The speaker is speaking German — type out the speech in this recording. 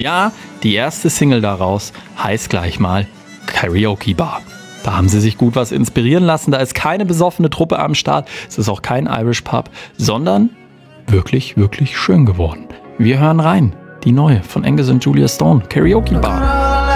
Ja, die erste Single daraus heißt gleich mal Karaoke Bar. Da haben sie sich gut was inspirieren lassen. Da ist keine besoffene Truppe am Start. Es ist auch kein Irish Pub, sondern wirklich, wirklich schön geworden. Wir hören rein. Die neue von Angus und Julia Stone, Karaoke Bar.